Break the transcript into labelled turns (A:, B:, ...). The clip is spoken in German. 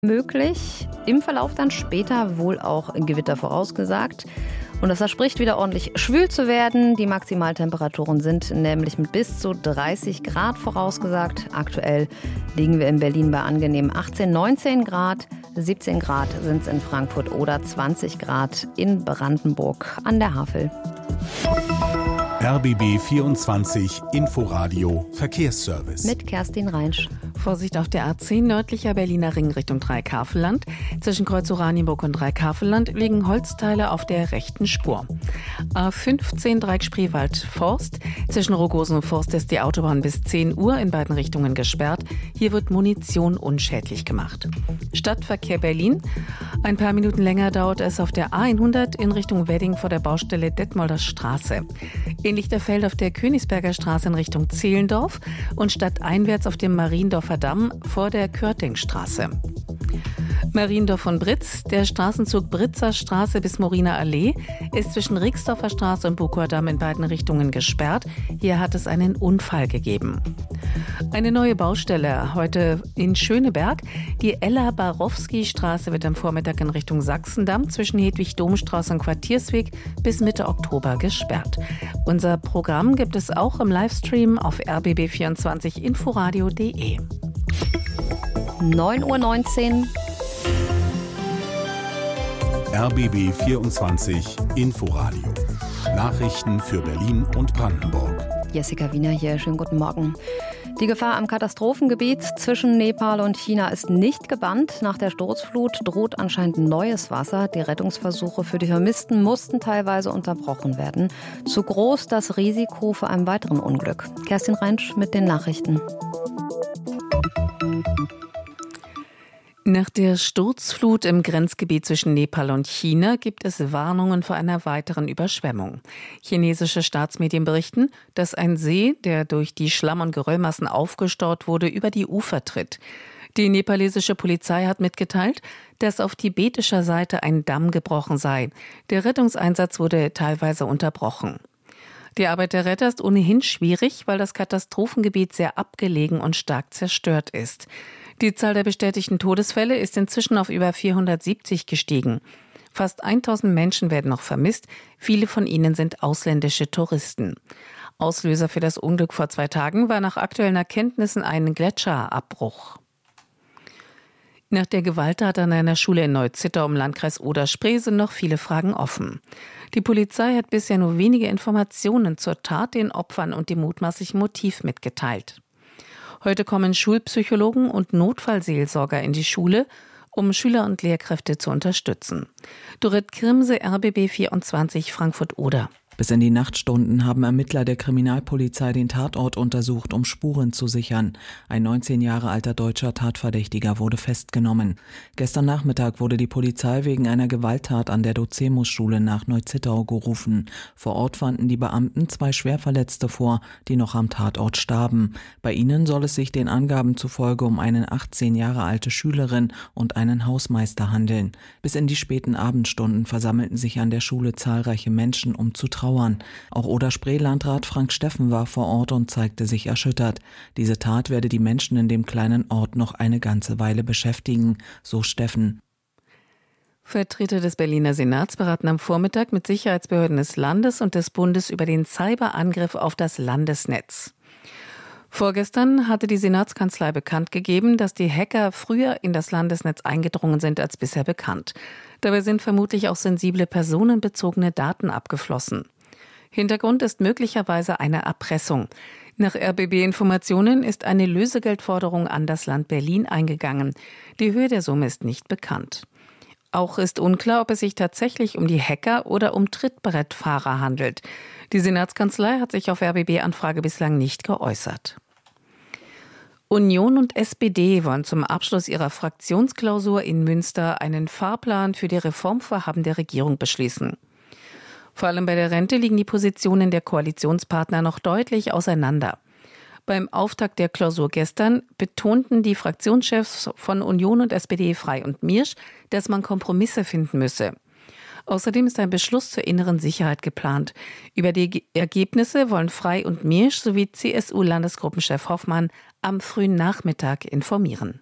A: Möglich. Im Verlauf dann später wohl auch Gewitter vorausgesagt. Und das verspricht wieder ordentlich schwül zu werden. Die Maximaltemperaturen sind nämlich mit bis zu 30 Grad vorausgesagt. Aktuell liegen wir in Berlin bei angenehmen 18, 19 Grad. 17 Grad sind es in Frankfurt oder 20 Grad in Brandenburg an der Havel.
B: RBB 24 Inforadio Verkehrsservice.
A: Mit Kerstin Reinsch.
C: Vorsicht auf der A10 nördlicher Berliner Ring Richtung Dreieckhavelland. Zwischen Kreuz Oranienburg und Dreieckhavelland liegen Holzteile auf der rechten Spur. A15 Dreieck Spreewald-Forst. Zwischen Rogosen und Forst ist die Autobahn bis 10 Uhr in beiden Richtungen gesperrt. Hier wird Munition unschädlich gemacht. Stadtverkehr Berlin. Ein paar Minuten länger dauert es auf der A100 in Richtung Wedding vor der Baustelle Detmolder Straße. In Lichterfeld auf der Königsberger Straße in Richtung Zehlendorf und stadteinwärts auf dem Mariendorfer Damm vor der Körtingstraße. Mariendorf und Britz, der Straßenzug Britzer Straße bis Moriner Allee ist zwischen Rixdorfer Straße und Bukower Damm in beiden Richtungen gesperrt. Hier hat es einen Unfall gegeben. Eine neue Baustelle heute in Schöneberg. Die Ella-Barowski-Straße wird am Vormittag in Richtung Sachsendamm zwischen Hedwig-Domstraße und Quartiersweg bis Mitte Oktober gesperrt. Unser Programm gibt es auch im Livestream auf rbb24inforadio.de.
A: 9:19 Uhr.
B: RBB 24 Inforadio. Nachrichten für Berlin und Brandenburg.
A: Jessica Wiener hier, schönen guten Morgen. Die Gefahr am Katastrophengebiet zwischen Nepal und China ist nicht gebannt. Nach der Sturzflut droht anscheinend neues Wasser. Die Rettungsversuche für die Vermissten mussten teilweise unterbrochen werden. Zu groß das Risiko vor einem weiteren Unglück. Kerstin Reinsch mit den Nachrichten.
C: Nach der Sturzflut im Grenzgebiet zwischen Nepal und China gibt es Warnungen vor einer weiteren Überschwemmung. Chinesische Staatsmedien berichten, dass ein See, der durch die Schlamm- und Geröllmassen aufgestaut wurde, über die Ufer tritt. Die nepalesische Polizei hat mitgeteilt, dass auf tibetischer Seite ein Damm gebrochen sei. Der Rettungseinsatz wurde teilweise unterbrochen. Die Arbeit der Retter ist ohnehin schwierig, weil das Katastrophengebiet sehr abgelegen und stark zerstört ist. Die Zahl der bestätigten Todesfälle ist inzwischen auf über 470 gestiegen. Fast 1000 Menschen werden noch vermisst. Viele von ihnen sind ausländische Touristen. Auslöser für das Unglück vor 2 Tagen war nach aktuellen Erkenntnissen ein Gletscherabbruch. Nach der Gewalttat an einer Schule in Neu-Zittau im Landkreis Oder-Spree sind noch viele Fragen offen. Die Polizei hat bisher nur wenige Informationen zur Tat, den Opfern und dem mutmaßlichen Motiv mitgeteilt. Heute kommen Schulpsychologen und Notfallseelsorger in die Schule, um Schüler und Lehrkräfte zu unterstützen. Dorrit Krimse, RBB 24 Frankfurt-Oder.
D: Bis in die Nachtstunden haben Ermittler der Kriminalpolizei den Tatort untersucht, um Spuren zu sichern. Ein 19 Jahre alter deutscher Tatverdächtiger wurde festgenommen. Gestern Nachmittag wurde die Polizei wegen einer Gewalttat an der Docemus-Schule nach Neu-Zittau gerufen. Vor Ort fanden die Beamten 2 Schwerverletzte vor, die noch am Tatort starben. Bei ihnen soll es sich den Angaben zufolge um eine 18 Jahre alte Schülerin und einen Hausmeister handeln. Bis in die späten Abendstunden versammelten sich an der Schule zahlreiche Menschen, um zu trauern. Auch Oder-Spree-Landrat Frank Steffen war vor Ort und zeigte sich erschüttert. Diese Tat werde die Menschen in dem kleinen Ort noch eine ganze Weile beschäftigen, so Steffen.
C: Vertreter des Berliner Senats beraten am Vormittag mit Sicherheitsbehörden des Landes und des Bundes über den Cyberangriff auf das Landesnetz. Vorgestern hatte die Senatskanzlei bekannt gegeben, dass die Hacker früher in das Landesnetz eingedrungen sind als bisher bekannt. Dabei sind vermutlich auch sensible personenbezogene Daten abgeflossen. Hintergrund ist möglicherweise eine Erpressung. Nach RBB-Informationen ist eine Lösegeldforderung an das Land Berlin eingegangen. Die Höhe der Summe ist nicht bekannt. Auch ist unklar, ob es sich tatsächlich um die Hacker oder um Trittbrettfahrer handelt. Die Senatskanzlei hat sich auf RBB-Anfrage bislang nicht geäußert. Union und SPD wollen zum Abschluss ihrer Fraktionsklausur in Münster einen Fahrplan für die Reformvorhaben der Regierung beschließen. Vor allem bei der Rente liegen die Positionen der Koalitionspartner noch deutlich auseinander. Beim Auftakt der Klausur gestern betonten die Fraktionschefs von Union und SPD Frei und Miersch, dass man Kompromisse finden müsse. Außerdem ist ein Beschluss zur inneren Sicherheit geplant. Über die Ergebnisse wollen Frei und Miersch sowie CSU-Landesgruppenchef Hoffmann am frühen Nachmittag informieren.